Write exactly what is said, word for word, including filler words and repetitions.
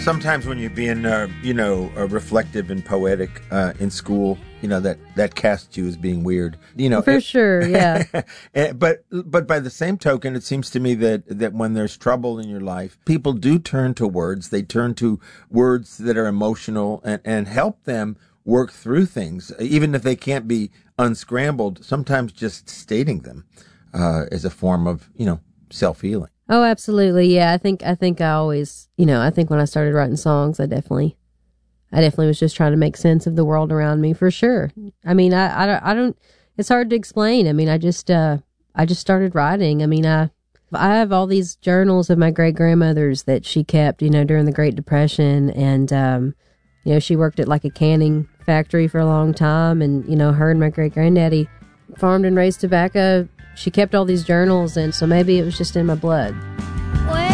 Sometimes when you're being, uh, you know, uh, reflective and poetic uh, in school, you know, that, that casts you as being weird. You know, For it, sure, yeah. but but by the same token, it seems to me that, that when there's trouble in your life, people do turn to words. They turn to words that are emotional and, and help them work through things. Even if they can't be unscrambled, sometimes just stating them uh, is a form of, you know, self-healing. Oh, absolutely. Yeah. I think, I think I always, you know, I think when I started writing songs, I definitely, I definitely was just trying to make sense of the world around me, for sure. I mean, I, I, don't- I don't, it's hard to explain. I mean, I just, uh, I just started writing. I mean, I, I have all these journals of my great grandmother's that she kept, you know, during the Great Depression. And, um, you know, she worked at like a canning factory for a long time. And, you know, her and my great granddaddy farmed and raised tobacco. She kept all these journals, and so maybe it was just in my blood.